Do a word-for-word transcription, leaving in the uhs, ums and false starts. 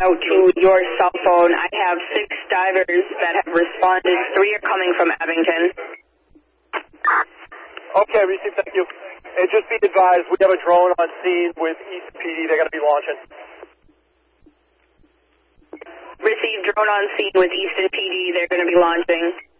out to your cell phone. I have six divers that have responded. Three are coming from Abington. Okay, received, thank you. And just be advised, we have a drone on scene with Easton P D. They're going to be launching. Received drone on scene with Easton P D. They're going to be launching.